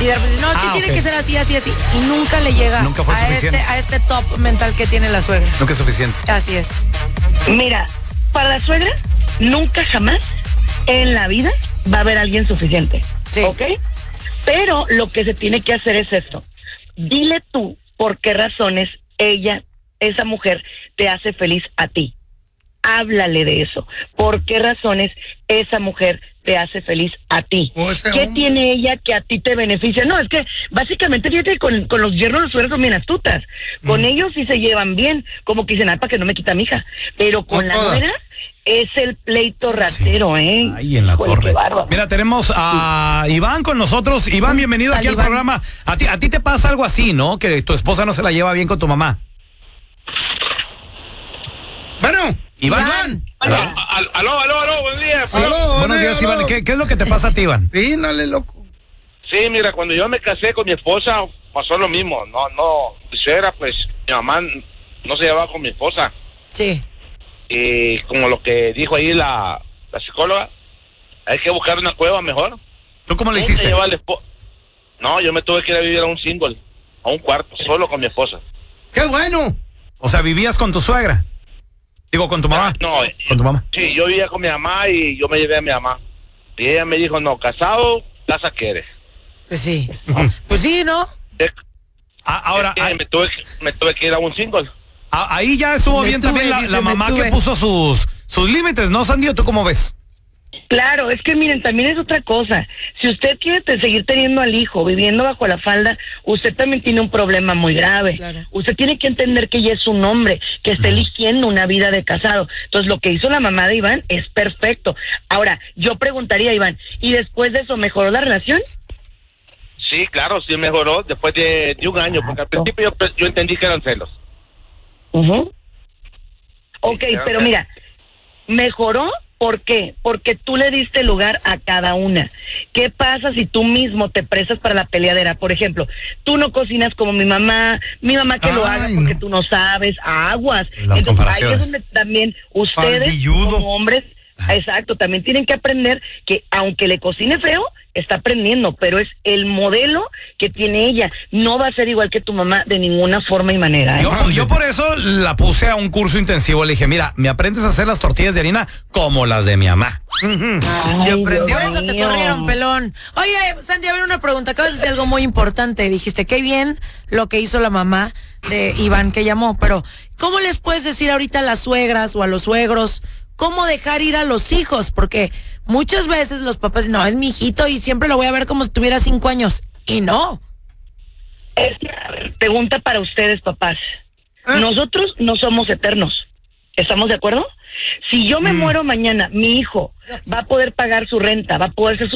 Y de repente, no, es que tiene que ser así, así, así. Y nunca le llega Nunca fue suficiente. a este top mental que tiene la suegra. Nunca es suficiente. Así es. Mira, para la suegra, nunca jamás en la vida va a haber alguien suficiente. Sí. ¿Ok? Pero lo que se tiene que hacer es esto. Dile tú por qué razones esa mujer, te hace feliz a ti. Háblale de eso. ¿Por qué razones esa mujer te hace feliz a ti? ¿Qué tiene ella que a ti te beneficia? No, es que básicamente fíjate con los yernos los suegros son bien astutas. Con ellos sí se llevan bien, como que dicen, para que no me quita mi hija. Pero con la nuera es el pleito ratero, ¿eh? Ahí en la torre. Mira, tenemos a Iván con nosotros. Iván, bienvenido aquí al programa. A ti te pasa algo así, ¿no? Que tu esposa no se la lleva bien con tu mamá. Bueno, Iván. Aló, buenos días. Buenos días, Iván. ¿Qué es lo que te pasa a ti, Iván? Pínale, loco. Sí, mira, cuando yo me casé con mi esposa, pasó lo mismo. No, mi suegra, pues, mi mamá no se llevaba con mi esposa. Sí. Y como lo que dijo ahí la psicóloga, hay que buscar una cueva mejor. ¿Tú cómo le hiciste? No, yo me tuve que ir a vivir a un single, a un cuarto, solo con mi esposa. ¡Qué bueno! O sea, ¿vivías con tu suegra? Digo, ¿con tu mamá? No. ¿Con tu mamá? Sí, yo vivía con mi mamá y yo me llevé a mi mamá. Y ella me dijo, no, casado, casa quieres. Pues sí. Pues sí, ¿no? Ahora... me tuve que ir a un single. Ahí ya estuvo bien también la mamá que puso sus límites, ¿no, Sandy? ¿Tú cómo ves? Claro, es que miren, también es otra cosa. Si usted quiere seguir teniendo al hijo viviendo bajo la falda, usted también tiene un problema muy grave. Claro. Usted tiene que entender que ella es un hombre, que está eligiendo una vida de casado. Entonces, lo que hizo la mamá de Iván es perfecto. Ahora, yo preguntaría, Iván, ¿y después de eso mejoró la relación? Sí, claro, sí mejoró después de un año, porque al principio yo entendí que eran celos. Ok, pero mira, mejoró. ¿Por qué? Porque tú le diste lugar a cada una. ¿Qué pasa si tú mismo te prestas para la peleadera? Por ejemplo, tú no cocinas como mi mamá que lo haga porque tú no sabes, aguas. Entonces ahí es donde también ustedes como hombres, exacto, también tienen que aprender que aunque le cocine feo, está aprendiendo, pero es el modelo que tiene ella. No va a ser igual que tu mamá de ninguna forma y manera, ¿eh? Yo por eso la puse a un curso intensivo. Le dije, mira, me aprendes a hacer las tortillas de harina como las de mi mamá. Y aprendió. Por eso te corrieron, pelón. Oye, Sandy, a ver, una pregunta. Acabas de decir algo muy importante. Dijiste, qué bien lo que hizo la mamá de Iván que llamó, pero ¿cómo les puedes decir ahorita a las suegras o a los suegros cómo dejar ir a los hijos? Porque muchas veces los papás dicen, no, es mi hijito y siempre lo voy a ver como si tuviera 5 años. Y no. Pregunta para ustedes, papás. Nosotros no somos eternos. ¿Estamos de acuerdo? Si yo me muero mañana, mi hijo va a poder pagar su renta, va a poder ser